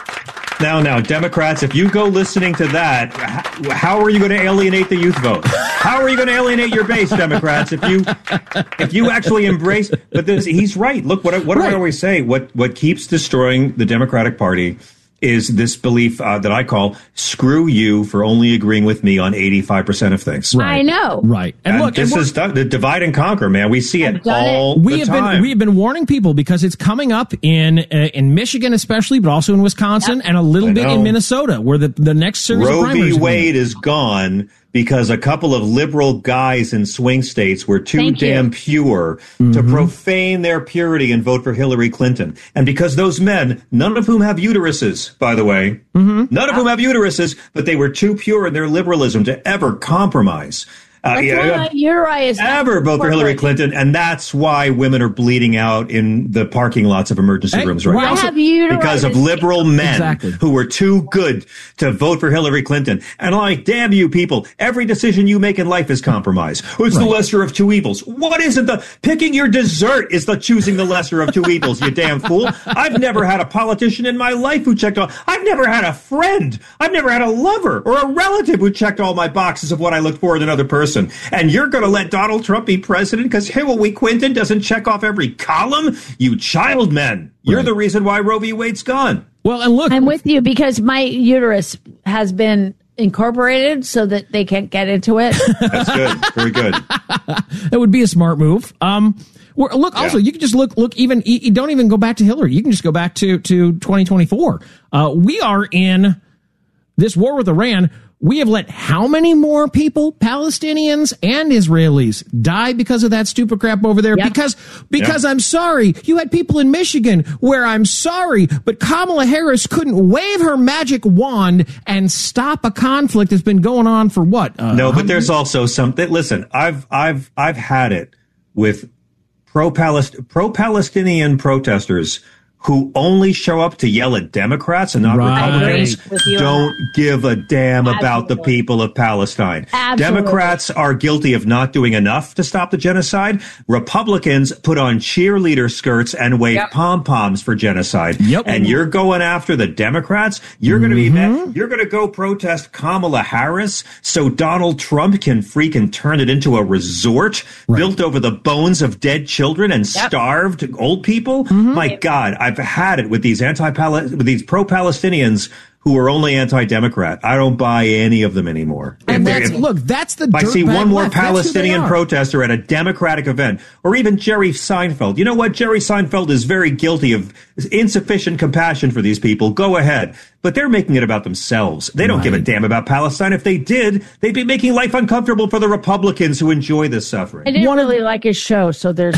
Now, now, Democrats, if you go listening to that, how are you going to alienate the youth vote? How are you going to alienate your base, Democrats, if you if you actually embrace? But this, he's right. Look, what, what right. do I always say? What what keeps destroying the Democratic Party is this belief uh, that I call "screw you for only agreeing with me on eighty-five percent of things." Right. I know. Right. And, and look, this and is the divide and conquer, man. We see it all we the have time. Been, we have been warning people because it's coming up in uh, in Michigan especially, but also in Wisconsin yep. and a little bit in Minnesota, where the, the next series Roe of primaries v. Wade is gone because a couple of liberal guys in swing states were too Thank damn you. pure mm-hmm. to profane their purity and vote for Hillary Clinton. And because those men, none of whom have uteruses, by the way, mm-hmm. none of whom have uteruses, but they were too pure in their liberalism to ever compromise. Uh, That's yeah, why Uri is ever vote for Hillary Clinton, and that's why women are bleeding out in the parking lots of emergency hey, rooms right why now. Have Uri because of liberal men exactly. who were too good to vote for Hillary Clinton. And like, damn you people, every decision you make in life is compromise. It's right. the lesser of two evils. What is it? The picking your dessert is the choosing the lesser of two evils, you damn fool. I've never had a politician in my life who checked all. I've never had a friend. I've never had a lover or a relative who checked all my boxes of what I looked for in another person. And you're going to let Donald Trump be president because Hillary Clinton doesn't check off every column? You child men. You're right. the reason why Roe v. Wade's gone. Well, and look. I'm with you because my uterus has been incorporated so that they can't get into it. That's good. Very good. That would be a smart move. Um, look, also, yeah. you can just look, look, even, you don't even go back to Hillary. You can just go back to, to twenty twenty-four. Uh, we are in this war with Iran. We have let how many more people, Palestinians and Israelis, die because of that stupid crap over there? Yep. Because, because yep. I'm sorry, you had people in Michigan where I'm sorry, but Kamala Harris couldn't wave her magic wand and stop a conflict that's been going on for what? Uh, no, but there's also something. Listen, I've, I've, I've had it with pro-Palest- pro-Palestinian protesters who only show up to yell at Democrats and not right. Republicans, don't give a damn Absolutely. about the people of Palestine. Absolutely. Democrats are guilty of not doing enough to stop the genocide. Republicans put on cheerleader skirts and wave yep. pom-poms for genocide. Yep. And you're going after the Democrats? You're mm-hmm. going to be mad. You're going to go protest Kamala Harris so Donald Trump can freaking turn it into a resort right. built over the bones of dead children and yep. starved old people? Mm-hmm. My God, I've had it with these anti with these pro-Palestinians who are only anti-Democrat. I don't buy any of them anymore. And that's, if, look, that's the. If I see one more left. Palestinian protester at a Democratic event, or even Jerry Seinfeld. You know what? Jerry Seinfeld is very guilty of insufficient compassion for these people. Go ahead. But they're making it about themselves. They don't right. give a damn about Palestine. If they did, they'd be making life uncomfortable for the Republicans who enjoy this suffering. I didn't One really like his show, so there's...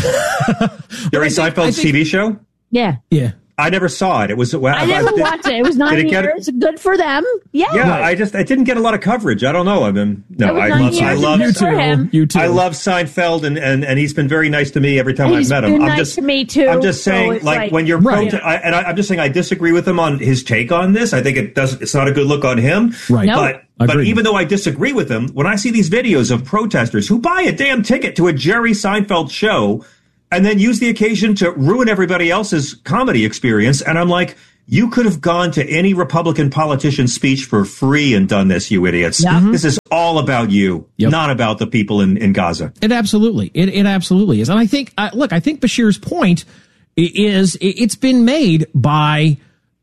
Jerry Seinfeld's think, T V show? Yeah. Yeah. I never saw it. It was. Well, I never did, watched it. It was nine it years. Get, good for them. Yeah. Yeah. Right. I just. I didn't get a lot of coverage. I don't know. I mean, no. I love. I love you too. You too. I love Seinfeld, and, and, and he's been very nice to me every time he's I've met him. Been I'm nice just. To me too. I'm just saying, so like, like when you're right. pro, I, and I, I'm just saying, I disagree with him on his take on this. I think it does. It's not a good look on him. Right. No. But. But even though I disagree with him, when I see these videos of protesters who buy a damn ticket to a Jerry Seinfeld show and then use the occasion to ruin everybody else's comedy experience, and I'm like, you could have gone to any Republican politician's speech for free and done this, you idiots. Yep. This is all about you, yep. not about the people in, in Gaza. It absolutely, it, it absolutely is. And I think, uh, look, I think Beshear's point is it's been made by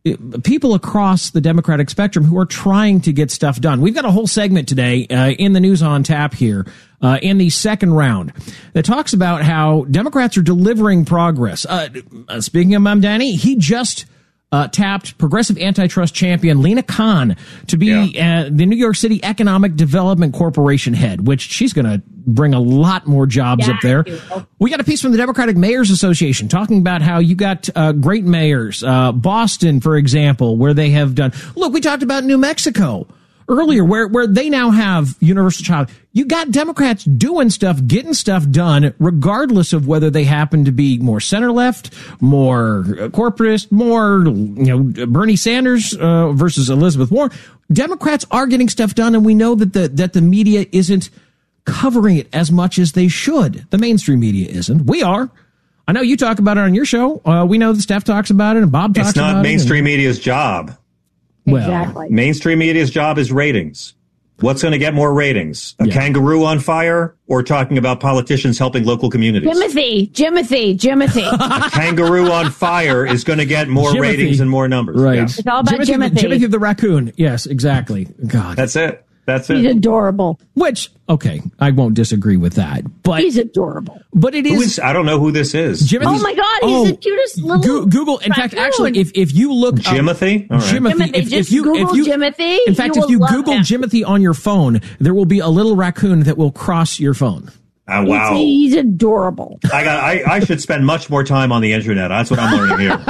people across the Democratic spectrum who are trying to get stuff done. We've got a whole segment today uh, in the News on Tap here uh, in the second round that talks about how Democrats are delivering progress. Uh, speaking of Mamdani, he just uh, tapped progressive antitrust champion Lena Khan to be yeah. uh, the New York City Economic Development Corporation head, which she's going to bring a lot more jobs yeah, up there. We got a piece from the Democratic Mayors Association talking about how you got uh, great mayors. Uh, Boston, for example, where they have done. Look, we talked about New Mexico earlier, where where they now have universal child. You got Democrats doing stuff, getting stuff done, regardless of whether they happen to be more center left, more corporatist, more you know Bernie Sanders uh, versus Elizabeth Warren. Democrats are getting stuff done, and we know that the that the media isn't covering it as much as they should. The mainstream media isn't. We are. I know you talk about it on your show. Uh, we know the staff talks about it, and Bob talks about it. It's not mainstream and, media's job. Well, exactly. Mainstream media's job is ratings. What's going to get more ratings? A Yeah. kangaroo on fire or talking about politicians helping local communities? Jimothy, Jimothy, Jimothy. A kangaroo on fire is going to get more Jimothy. ratings and more numbers. Right. Yeah. It's all about Jimothy, Jimothy. the, Jimothy the raccoon. Yes, exactly. God. That's it. That's He's it. adorable. Which, okay, I won't disagree with that. But He's adorable. but it Who is, is I don't know who this is. Jimothy's- Oh my God, he's oh, the cutest little Go- Google. In fact, raccoon. actually, if if you look up- Jimothy? All right. Jimothy, Jimothy, if, if just you Google if you Jimothy, in fact, you if you will love Google him. Jimothy on your phone, there will be a little raccoon that will cross your phone. Oh, wow. He's, he's adorable. I got. I, I should spend much more time on the internet. That's what I'm learning here.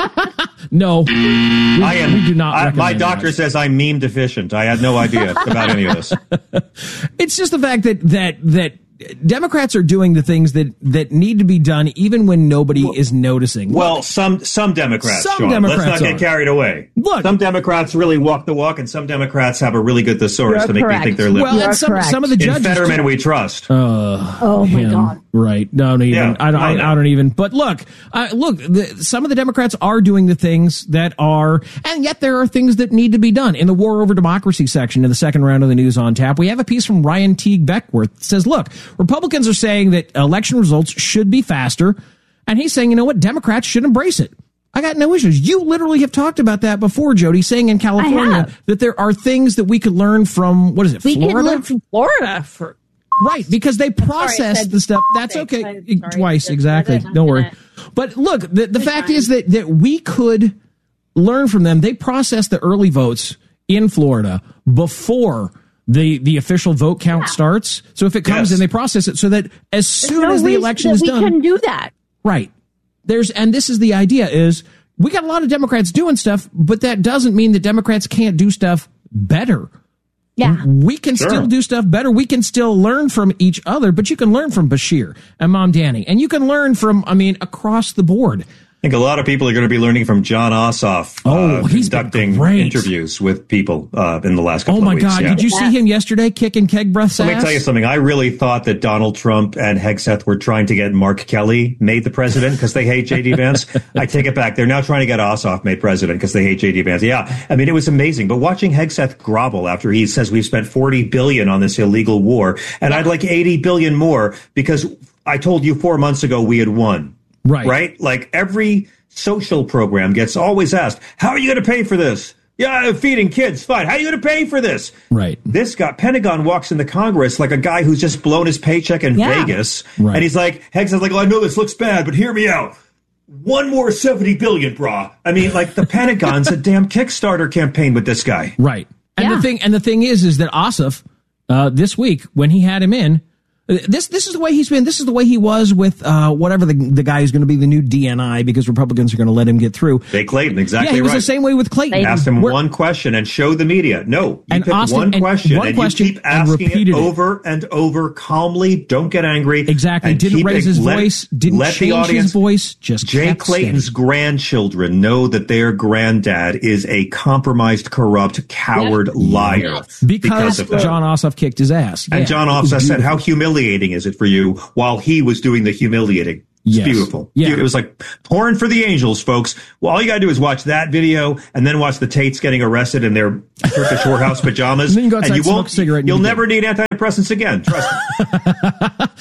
No, we, I am. we do not. I, my recommend doctor that. says I'm meme deficient. I had no idea about any of this. It's just the fact that that that Democrats are doing the things that that need to be done, even when nobody well, is noticing. Well, some some Democrats. Some Sean, Democrats let's not are. get carried away. Look, some Democrats really walk the walk, and some Democrats have a really good thesaurus You're to make correct. me think they're liberal. Well, and some, some of the judges. In Fetterman, we trust. Uh, oh my him. God! Right? Don't even. Yeah, I, don't, I, I don't even. But look, uh, look. The, some of the Democrats are doing the things that are, and yet there are things that need to be done. In the War Over Democracy section in the second round of the News on Tap, we have a piece from Ryan Teague Beckworth that says, "Look, Republicans are saying that election results should be faster," and he's saying, "You know what? Democrats should embrace it." I got no issues. You literally have talked about that before, Jody, saying in California that there are things that we could learn from, what is it, we Florida? We could learn from Florida. For Right, because they process sorry, the stuff. That's okay. Sorry, Twice, exactly. I'm Don't worry. gonna- But look, the, the fact is that, that we could learn from them. They process the early votes in Florida before the, the official vote count yeah. starts. So if it comes yes. in, they process it so that as soon no as the election is we done. We can do that. Right. There's, and this is the idea is we got a lot of Democrats doing stuff, but that doesn't mean that Democrats can't do stuff better. Yeah. We can sure. still do stuff better. We can still learn from each other, but you can learn from Bashir and Mamdani, and you can learn from, I mean, across the board. I think a lot of people are going to be learning from John Ossoff. Oh, uh, he's conducting great. interviews with people uh, in the last couple oh my of weeks. God. Yeah. Did you see him yesterday kicking keg breath's Let ass? me tell you something. I really thought that Donald Trump and Hegseth were trying to get Mark Kelly made the president because they hate J D Vance. I take it back. They're now trying to get Ossoff made president because they hate J D Vance. Yeah. I mean, it was amazing. But watching Hegseth grovel after he says we've spent forty billion dollars on this illegal war, and I'd like eighty billion dollars more because I told you four months ago we had won. Right. Right? Like every social program gets always asked, how are you going to pay for this? Yeah, feeding kids, fine. How are you going to pay for this? Right. This guy, Pentagon walks into Congress like a guy who's just blown his paycheck in yeah. Vegas. Right. And he's like, Heggs is like, oh, I know this looks bad, but hear me out. One more seventy billion, brah. I mean, like the Pentagon's a damn Kickstarter campaign with this guy. Right. And yeah. the thing, and the thing is, is that Ossoff, uh, this week when he had him in, This this is the way he's been. This is the way he was with uh, whatever the the guy is going to be the new D N I because Republicans are going to let him get through. Jay Clayton, exactly Yeah, he was right. the same way with Clayton. Asked him Where, one question and showed the media. No, you and pick Austin, one and question one and question you keep and asking it repeated it. over and over calmly. Don't get angry. Exactly. And Didn't keep raise it, his let, voice. Didn't let change the audience, his voice. Just Jay kept Clayton's steady. grandchildren know that their granddad is a compromised, corrupt, coward Yep. liar Yes. because, because of that. John Ossoff kicked his ass. And Yeah. John Ossoff said, how humiliating is it for you while he was doing the humiliating? It's Yes. beautiful. Yeah. It was like porn for the angels, folks. Well, all you got to do is watch that video and then watch the Tates getting arrested in their Turkish whorehouse pajamas. And then you go outside and you and smoke won't, a cigarette and you'll you never need antidepressants again. Trust me.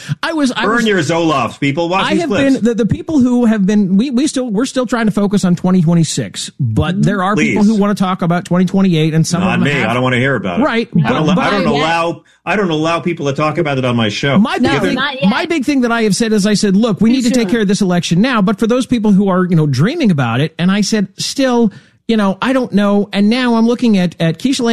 I was. I Burn was, your Zolofs, people. Watch I these have clips. been the, the people who have been. We we still we're still trying to focus on twenty twenty-six, but mm-hmm. there are Please. people who want to talk about twenty twenty-eight, and some Not of them me. have, I don't want to hear about it. Right. I don't. But, I don't but allow. I don't allow people to talk about it on my show. My big, No, thing, not yet. my big thing that I have said is I said, look, we Too need to take soon. care of this election now. But for those people who are, you know, dreaming about it, and I said, still, you know, I don't know. And now I'm looking at, at Keisha